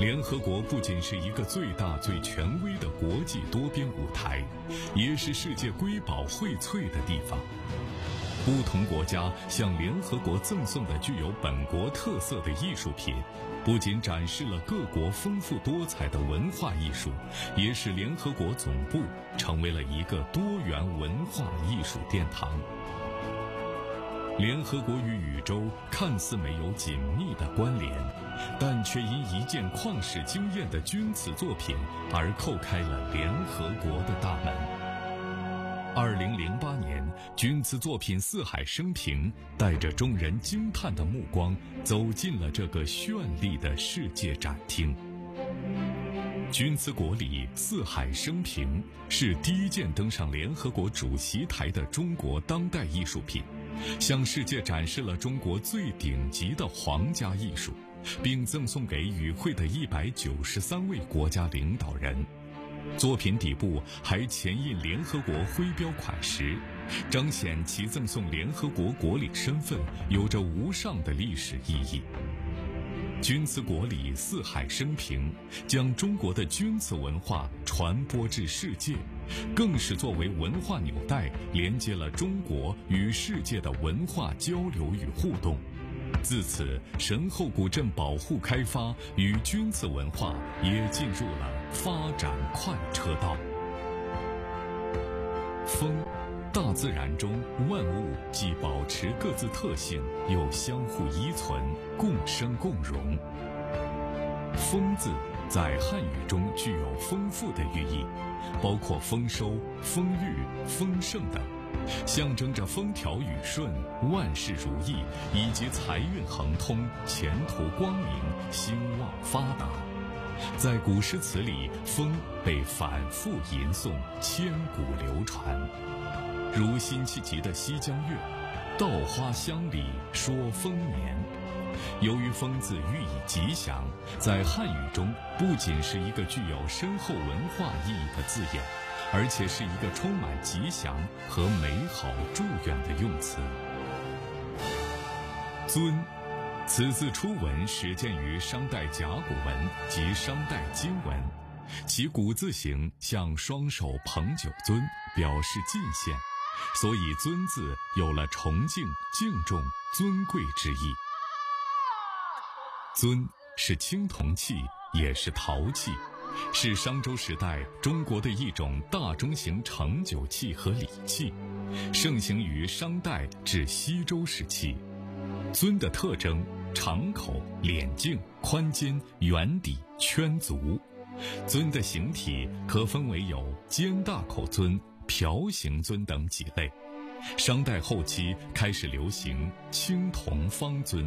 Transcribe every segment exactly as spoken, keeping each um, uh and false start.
联合国不仅是一个最大最权威的国际多边舞台，也是世界瑰宝荟萃的地方。不同国家向联合国赠送的具有本国特色的艺术品，不仅展示了各国丰富多彩的文化艺术，也使联合国总部成为了一个多元文化艺术殿堂。联合国与宇宙看似没有紧密的关联，但却因一件旷世惊艳的钧瓷作品而叩开了联合国的大门。二零零八年，钧瓷作品《四海升平》带着众人惊叹的目光走进了这个绚丽的世界展厅。钧瓷国礼《四海升平》是第一件登上联合国主席台的中国当代艺术品，向世界展示了中国最顶级的皇家艺术，并赠送给与会的一百九十三位国家领导人。作品底部还前印联合国徽标款识，彰显其赠送联合国国礼身份有着无上的历史意义。钧瓷国礼四海升平，将中国的钧瓷文化传播至世界，更是作为文化纽带连接了中国与世界的文化交流与互动。自此，神后古镇保护开发与钧瓷文化也进入了发展快车道。风，大自然中万物既保持各自特性，又相互依存，共生共荣。丰字在汉语中具有丰富的寓意，包括丰收、丰裕、丰盛等，象征着风调雨顺、万事如意，以及财运亨通、前途光明、兴旺发达。在古诗词里，风被反复吟诵，千古流传。如辛弃疾的《西江月》，稻花香里说丰年。由于风字寓意吉祥，在汉语中不仅是一个具有深厚文化意义的字眼，而且是一个充满吉祥和美好祝愿的用词。尊，此字初闻始见于商代甲骨文及商代金文，其古字形像双手捧酒尊，表示进献，所以尊字有了崇敬、敬重、尊贵之意。尊是青铜器，也是陶器，是商周时代中国的一种大中型盛酒器和礼器，盛行于商代至西周时期。尊的特征：长口、脸径、宽肩、圆底、圈足。尊的形体可分为有尖大口尊、瓢形尊等几类。商代后期开始流行青铜方尊。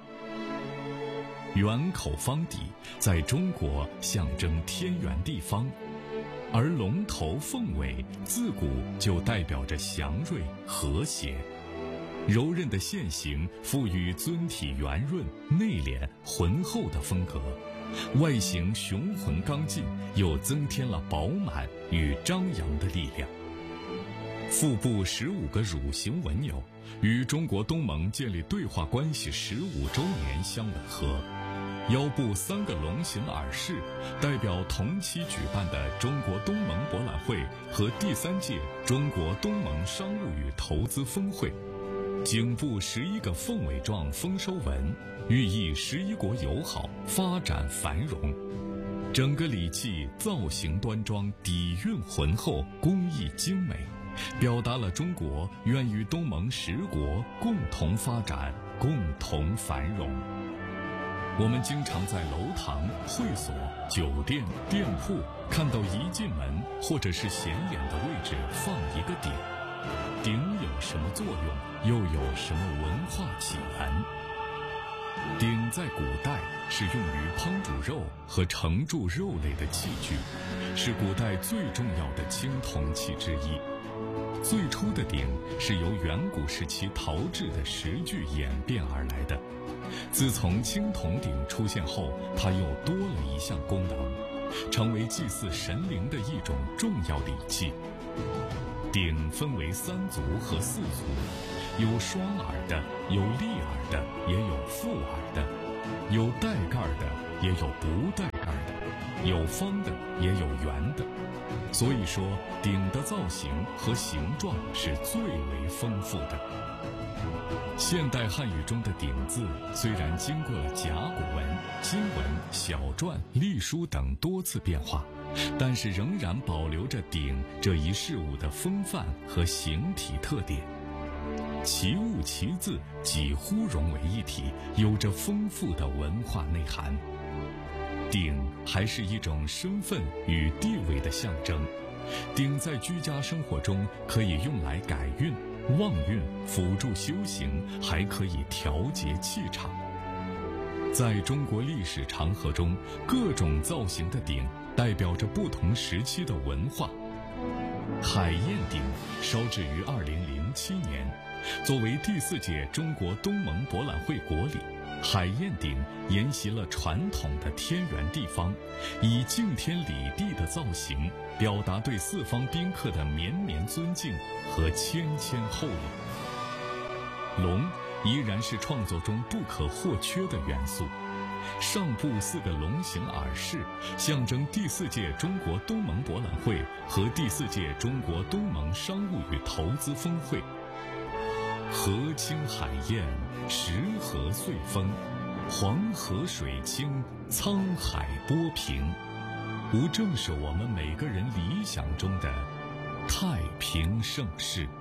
圆口方底在中国象征天圆地方，而龙头凤尾自古就代表着祥瑞和谐。柔韧的线形赋予尊体圆润、内敛、浑厚的风格，外形雄浑刚劲，又增添了饱满与张扬的力量。腹部十五个乳形纹纽与中国东盟建立对话关系十五周年相吻合。腰部三个龙形耳饰代表同期举办的中国东盟博览会和第三届中国东盟商务与投资峰会。颈部十一个凤尾状丰收纹，寓意十一国友好、发展繁荣。整个礼器造型端庄，底蕴浑厚，工艺精美，表达了中国愿与东盟十国共同发展、共同繁荣。我们经常在楼堂、会所、酒店、店铺看到一进门或者是显眼的位置放一个鼎。鼎有什么作用，又有什么文化起源？鼎在古代是用于烹煮肉和盛住肉类的器具，是古代最重要的青铜器之一。最初的鼎是由远古时期陶制的石具演变而来的。自从青铜鼎出现后，它又多了一项功能，成为祭祀神灵的一种重要礼器。鼎分为三足和四足，有双耳的，有立耳的，也有覆耳的；有带盖的，也有不带盖有方的也有圆的，所以说鼎的造型和形状是最为丰富的。现代汉语中的鼎字虽然经过了甲骨文、金文、小篆、隶书等多次变化，但是仍然保留着鼎这一事物的风范和形体特点，其物其字几乎融为一体，有着丰富的文化内涵。鼎还是一种身份与地位的象征，鼎在居家生活中可以用来改运、旺运、辅助修行，还可以调节气场。在中国历史长河中，各种造型的鼎代表着不同时期的文化。海晏鼎烧制于二零零七年，作为第四届中国东盟博览会国礼，海晏鼎沿袭了传统的天圆地方，以敬天礼地的造型，表达对四方宾客的绵绵尊敬和谦谦厚礼。龙依然是创作中不可或缺的元素。上部四个龙形耳饰，象征第四届中国东盟博览会和第四届中国东盟商务与投资峰会。河清海晏，石河岁丰，黄河水清，沧海波平，无正是我们每个人理想中的太平盛世。